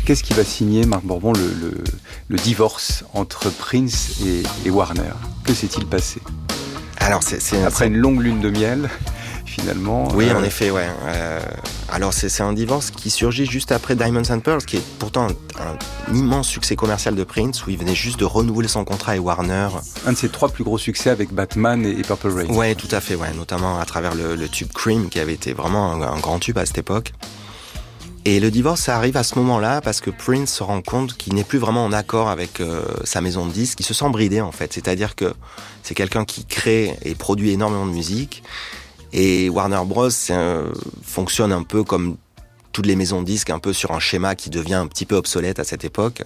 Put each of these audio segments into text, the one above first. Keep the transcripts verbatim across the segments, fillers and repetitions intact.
Qu'est-ce qui va signer, Marc Borbon, le, le, le divorce entre Prince et, et Warner? Que s'est-il passé? Alors, c'est, c'est, Après c'est... une longue lune de miel, finalement... Oui, euh... en effet, ouais. Euh, alors, c'est, c'est un divorce qui surgit juste après Diamonds and Pearls, qui est pourtant un, un immense succès commercial de Prince, où il venait juste de renouveler son contrat avec Warner. Un de ses trois plus gros succès avec Batman et, et Purple Rain. Ouais, tout à fait, ouais. Notamment à travers le, le tube Cream, qui avait été vraiment un, un grand tube à cette époque. Et le divorce, ça arrive à ce moment-là parce que Prince se rend compte qu'il n'est plus vraiment en accord avec euh, sa maison de disques. Il se sent bridé, en fait. C'est-à-dire que c'est quelqu'un qui crée et produit énormément de musique. Et Warner Bros. Euh, fonctionne un peu comme toutes les maisons de disques, un peu sur un schéma qui devient un petit peu obsolète à cette époque,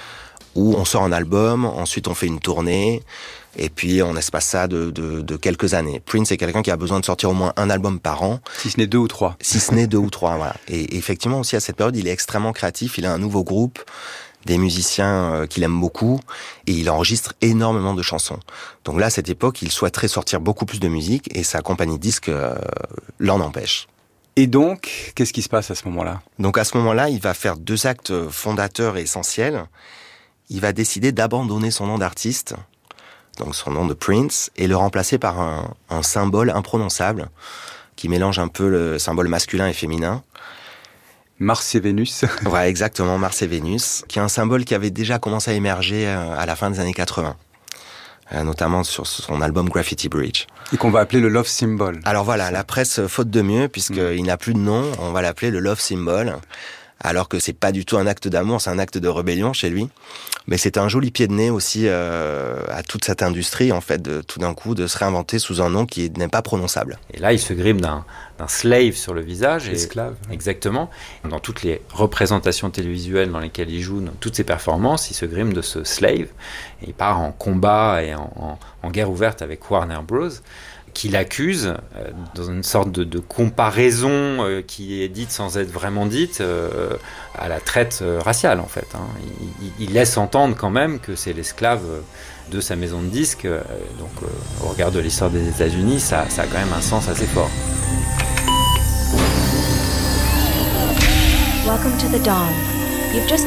où on sort un album, ensuite on fait une tournée, et puis on espace ça de, de, de quelques années. Prince est quelqu'un qui a besoin de sortir au moins un album par an. Si ce n'est deux ou trois. Si ce n'est deux ou trois, voilà. Et effectivement aussi à cette période, il est extrêmement créatif, il a un nouveau groupe, des musiciens euh, qu'il aime beaucoup, et il enregistre énormément de chansons. Donc là, à cette époque, il souhaiterait sortir beaucoup plus de musique, et sa compagnie de disques euh, l'en empêche. Et donc, qu'est-ce qui se passe à ce moment-là? Donc à ce moment-là, il va faire deux actes fondateurs et essentiels. Il va décider d'abandonner son nom d'artiste, donc son nom de Prince, et le remplacer par un, un symbole imprononçable, qui mélange un peu le symbole masculin et féminin. Mars et Vénus. Ouais, exactement, Mars et Vénus, qui est un symbole qui avait déjà commencé à émerger à la fin des années quatre-vingts, notamment sur son album Graffiti Bridge. Et qu'on va appeler le Love Symbol. Alors voilà, la presse faute de mieux, puisqu'il mmh. n'a plus de nom, on va l'appeler le Love Symbol, alors que c'est pas du tout un acte d'amour, c'est un acte de rébellion chez lui. Mais c'est un joli pied de nez aussi euh, à toute cette industrie, en fait, de, tout d'un coup, de se réinventer sous un nom qui n'est pas prononçable. Et là, il se grippe d'un, d'un slave sur le visage. Esclave. Et, exactement. Dans toutes les représentations télévisuelles dans lesquelles il joue, dans toutes ses performances, il se grippe de ce slave. Et il part en combat et en, en, en guerre ouverte avec Warner Bros., qui l'accuse, euh, dans une sorte de, de comparaison euh, qui est dite sans être vraiment dite, euh, à la traite euh, raciale, en fait. Hein. Il, il, il laisse entendre quand même que c'est l'esclave de sa maison de disques. Euh, donc, euh, au regard de l'histoire des États-Unis, ça, ça a quand même un sens assez fort. Welcome to the dawn. You've just